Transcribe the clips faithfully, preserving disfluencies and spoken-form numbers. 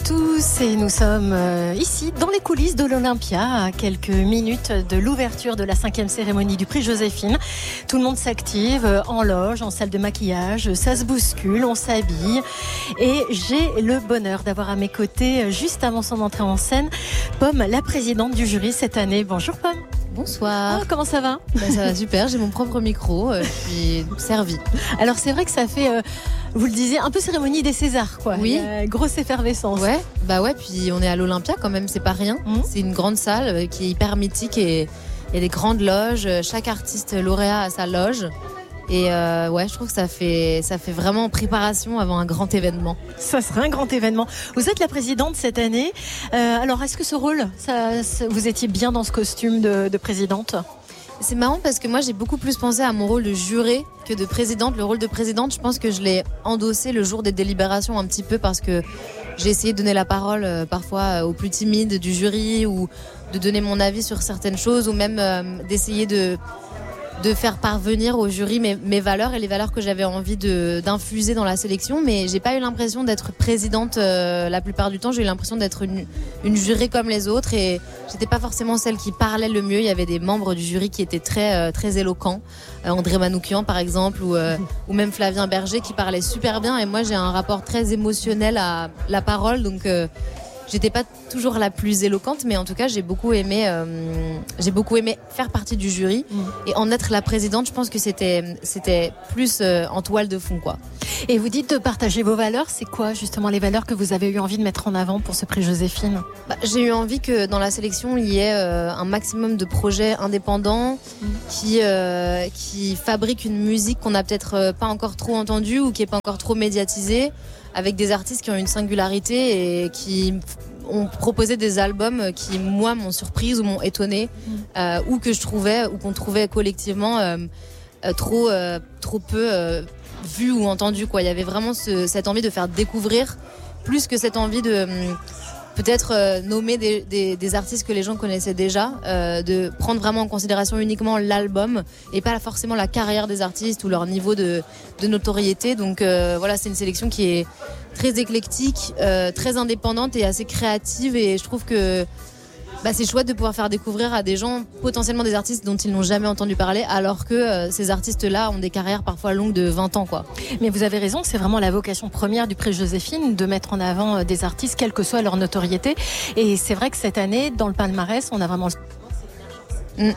tous et nous sommes euh, ici dans les coulisses de l'Olympia à quelques minutes de l'ouverture de la cinquième cérémonie du prix Joséphine. Tout le monde s'active euh, en loge, en salle de maquillage, ça se bouscule, on s'habille et j'ai le bonheur d'avoir à mes côtés euh, juste avant son entrée en scène Pomme, la présidente du jury cette année. Bonjour Pomme. Bonsoir. Oh, comment ça va ? Ben, ça va super, j'ai mon propre micro, euh, je suis servie. Alors c'est vrai que ça fait, euh, vous le disiez, un peu cérémonie des Césars quoi. Oui. Euh, grosse effervescence. Ouais, bah ouais, puis on est à l'Olympia quand même, c'est pas rien. Mmh. C'est une grande salle euh, qui est hyper mythique et il y a des grandes loges, chaque artiste lauréat a sa loge. Et euh, ouais, je trouve que ça fait, ça fait vraiment préparation avant un grand événement. Ça serait un grand événement. Vous êtes la présidente cette année. Euh, alors, est-ce que ce rôle, ça, ça, vous étiez bien dans ce costume de, de présidente ? C'est marrant parce que moi, j'ai beaucoup plus pensé à mon rôle de jurée que de présidente. Le rôle de présidente, je pense que je l'ai endossé le jour des délibérations un petit peu parce que j'ai essayé de donner la parole euh, parfois aux plus timides du jury ou de donner mon avis sur certaines choses ou même euh, d'essayer de... de faire parvenir au jury mes, mes valeurs et les valeurs que j'avais envie de, d'infuser dans la sélection, mais j'ai pas eu l'impression d'être présidente euh, la plupart du temps. J'ai eu l'impression d'être une, une jurée comme les autres et j'étais pas forcément celle qui parlait le mieux. Il y avait des membres du jury qui étaient très, euh, très éloquents, euh, André Manoukian par exemple ou, euh, ou même Flavien Berger qui parlait super bien et moi j'ai un rapport très émotionnel à la parole, donc euh, j'étais pas toujours la plus éloquente, mais en tout cas, j'ai beaucoup aimé, euh, j'ai beaucoup aimé faire partie du jury mmh. et en être la présidente. Je pense que c'était, c'était plus euh, en toile de fond, quoi. Et vous dites de partager vos valeurs. C'est quoi justement les valeurs que vous avez eu envie de mettre en avant pour ce prix Joséphine ? Bah, j'ai eu envie que dans la sélection il y ait euh, un maximum de projets indépendants mmh. qui euh, qui fabriquent une musique qu'on n'a peut-être euh, pas encore trop entendue ou qui est pas encore trop médiatisée, avec des artistes qui ont une singularité et qui ont proposé des albums qui, moi, m'ont surprise ou m'ont étonnée, mmh. euh, ou que je trouvais, ou qu'on trouvait collectivement euh, euh, trop, euh, trop peu euh, vu ou entendu, quoi. Il y avait vraiment ce, cette envie de faire découvrir, plus que cette envie de euh, peut-être euh, nommer des, des, des artistes que les gens connaissaient déjà, euh, de prendre vraiment en considération uniquement l'album et pas forcément la carrière des artistes ou leur niveau de, de notoriété. Donc euh, voilà, c'est une sélection qui est très éclectique, euh, très indépendante et assez créative et je trouve que bah, c'est chouette de pouvoir faire découvrir à des gens potentiellement des artistes dont ils n'ont jamais entendu parler alors que euh, ces artistes-là ont des carrières parfois longues de vingt ans, quoi. Mais vous avez raison, c'est vraiment la vocation première du prix Joséphine de mettre en avant des artistes quelle que soit leur notoriété et c'est vrai que cette année dans le palmarès on a vraiment le... mmh.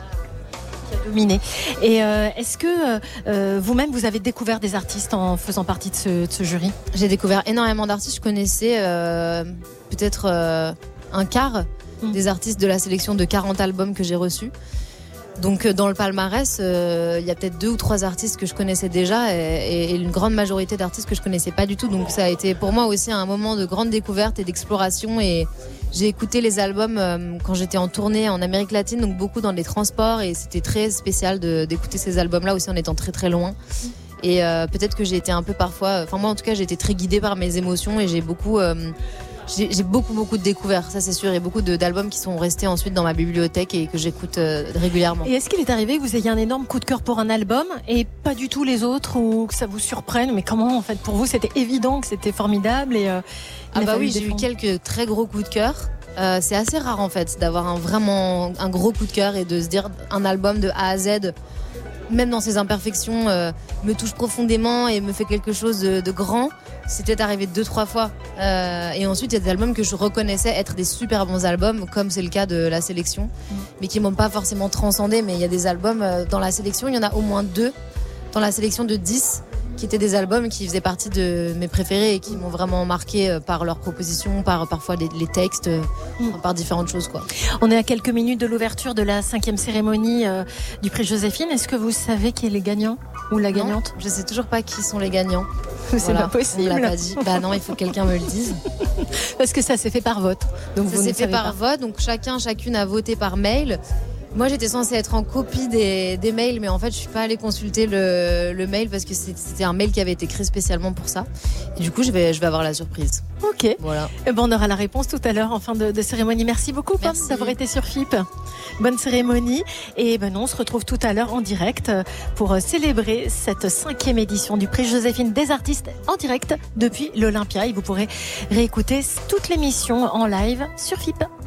dominé. Et euh, est-ce que euh, vous-même vous avez découvert des artistes en faisant partie de ce, de ce jury ? J'ai découvert énormément d'artistes. Je connaissais euh, peut-être euh, un quart mmh. des artistes de la sélection de quarante albums que j'ai reçus. Donc dans le palmarès, il euh, y a peut-être deux ou trois artistes que je connaissais déjà et, et une grande majorité d'artistes que je connaissais pas du tout. Donc ça a été pour moi aussi un moment de grande découverte et d'exploration et j'ai écouté les albums euh, quand j'étais en tournée en Amérique latine, donc beaucoup dans les transports et c'était très spécial de, d'écouter ces albums-là aussi en étant très très loin. Et euh, peut-être que j'ai été un peu parfois, enfin moi en tout cas j'ai été très guidée par mes émotions et j'ai beaucoup... Euh, J'ai, j'ai beaucoup beaucoup de découvertes, ça c'est sûr, et beaucoup de, d'albums qui sont restés ensuite dans ma bibliothèque et que j'écoute euh, régulièrement. Et est-ce qu'il est arrivé que vous ayez un énorme coup de cœur pour un album et pas du tout les autres ou que ça vous surprenne ? Mais comment en fait pour vous c'était évident que c'était formidable et euh, ah bah oui, j'ai eu quelques très gros coups de cœur. Euh, c'est assez rare en fait d'avoir un vraiment un gros coup de cœur et de se dire un album de A à Z, même dans ses imperfections, euh, me touche profondément et me fait quelque chose de, de grand. C'était arrivé deux, trois fois. Euh, et ensuite, il y a des albums que je reconnaissais être des super bons albums, comme c'est le cas de la sélection, mmh. mais qui m'ont pas forcément transcendé. Mais il y a des albums euh, dans la sélection, il y en a au moins deux dans la sélection de dix qui étaient des albums qui faisaient partie de mes préférés et qui m'ont vraiment marqué par leurs propositions, par parfois les, les textes, mmh. par différentes choses, quoi. On est à quelques minutes de l'ouverture de la cinquième cérémonie euh, du prix Joséphine. Est-ce que vous savez qui est les gagnants ou la gagnante ? Non, je sais toujours pas qui sont les gagnants. C'est voilà, pas possible. On me l'a pas dit. Bah non, il faut que quelqu'un me le dise. Parce que ça s'est fait par vote. Donc ça s'est fait par pas. vote. Donc chacun, chacune a voté par mail. Moi, j'étais censée être en copie des, des mails, mais en fait, je suis pas allée consulter le, le mail parce que c'était un mail qui avait été créé spécialement pour ça. Et du coup, je vais, je vais avoir la surprise. Ok. Voilà. Et ben, on aura la réponse tout à l'heure en fin de, de cérémonie. Merci beaucoup, Pomme, d'avoir été sur F I P. Bonne cérémonie. Et ben, on se retrouve tout à l'heure en direct pour célébrer cette cinquième édition du prix Joséphine des artistes en direct depuis l'Olympia. Et vous pourrez réécouter toute l'émission en live sur F I P.